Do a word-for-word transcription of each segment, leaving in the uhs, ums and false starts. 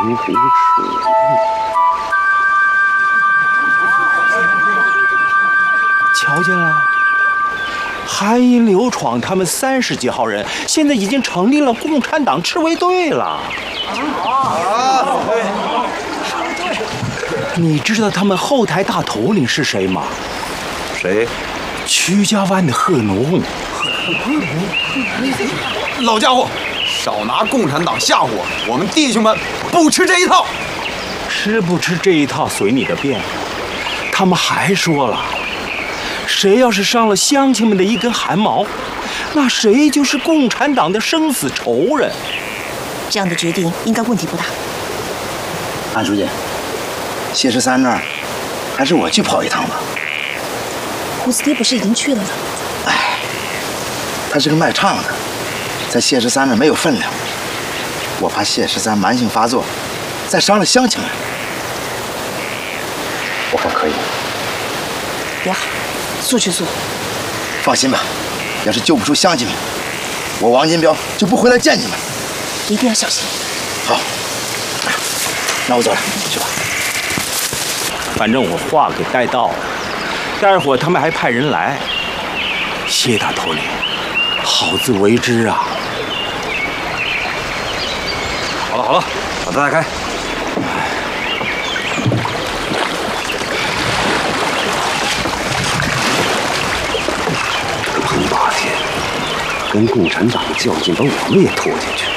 彼此。 瞧见了，韩银、刘闯他们三十几号人，现在已经成立了共产党赤卫队了。啊！对。你知道他们后台大头领是谁吗？ 谁？ 曲家湾的贺农。 老家伙，少拿共产党吓唬我！我们弟兄们不吃这一套。 吃不吃这一套随你的便。他们还说了，谁要是伤了乡亲们的一根汗毛，那谁就是共产党的生死仇人。 这样的决定应该问题不大。 安书记，谢十三那儿，还是我去跑一趟吧。 胡子爹不是已经去了吗？ 哎，他是个卖唱的，在谢十三那儿没有分量。我怕谢十三慢性发作，再伤了乡亲们。我看可以。 也好，速去速。 放心吧，要是救不出乡亲们，我王金彪就不回来见你们。 一定要小心。 好，那我走了，去吧。 反正我话给带到了，待会儿他们还派人来。谢大头领，好自为之啊！ 好了好了，把它带开。彭八天跟共产党较劲，把我们也拖进去。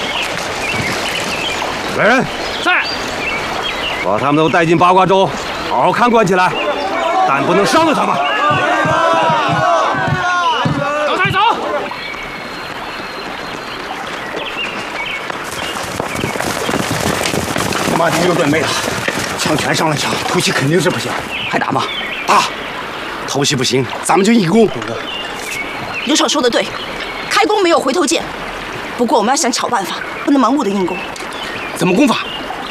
来人，在，把他们都带进八卦洲，好好看管起来，但不能伤了他们。 走，带走。 马丁又准备了，枪全上了墙，突袭肯定是不行，还打吗？打！偷袭不行，咱们就硬攻。 刘闯说的对，开弓没有回头箭。不过我们要想巧办法，不能盲目的硬攻。 怎么攻法？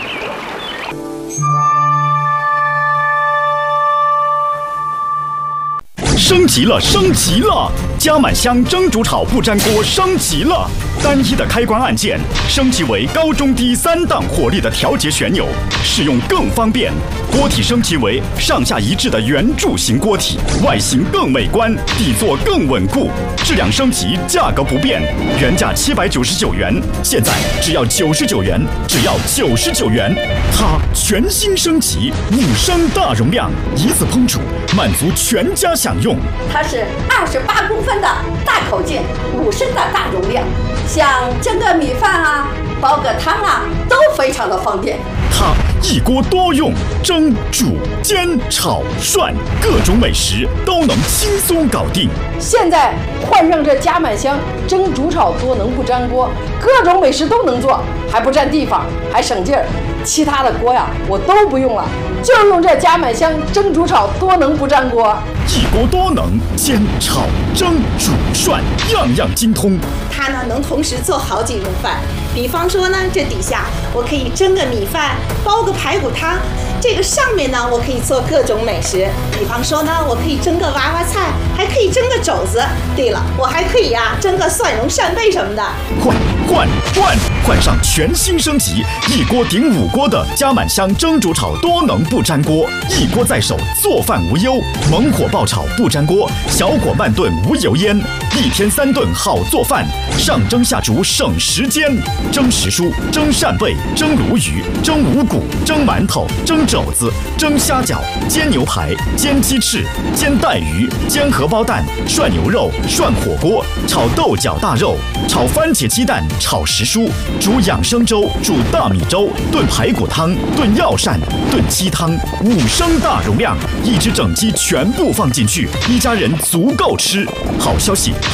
升级了，升级了！加满香蒸煮炒不粘锅升级了，单一的开关按键升级为高中低三档火力的调节旋钮，使用更方便。锅体升级为上下一致的圆柱形锅体，外形更美观，底座更稳固。质量升级，价格不变，原价七百九十九元，现在只要九十九元，只要九十九元。它全新升级，五升大容量，一次烹煮，满足全家享用。 它是二十八公分的大口径，五升的大容量，像蒸个米饭啊、煲个汤啊，都非常的方便。 它一锅多用，蒸、煮、煎、炒、涮，各种美食都能轻松搞定。 现在换上这加满香蒸、煮、炒多能不粘锅，各种美食都能做，还不占地方，还省劲儿。其他的锅呀，我都不用了，就用这加满香蒸、煮、炒多能不粘锅。 一锅多能，煎、炒、蒸、煮、涮，样样精通。 它呢能同时做好几种饭，比方说呢，这底下我可以蒸个米饭，煲个排骨汤。这个上面呢，我可以做各种美食，比方说呢，我可以蒸个娃娃菜，还可以蒸个肘子。对了，我还可以呀、啊，蒸个蒜蓉扇贝什么的。 换换换，换上全新升级，一锅顶五锅的加满香蒸煮炒多能不粘锅，一锅在手，做饭无忧。猛火爆炒不粘锅，小火慢炖无油烟，一天三顿好做饭，上蒸下煮省时间。蒸时蔬，蒸扇贝，蒸鲈鱼，蒸五谷，蒸馒头，蒸肘子，蒸虾饺，煎牛排，煎鸡翅，煎带鱼，煎荷包蛋，涮牛肉，涮火锅，炒豆角大肉，炒番茄鸡蛋，炒时蔬，煮养生粥，煮大米粥，炖排骨汤，炖药膳，炖鸡汤，五升大容量，一只整鸡全部放进去，一家人足够吃。好消息，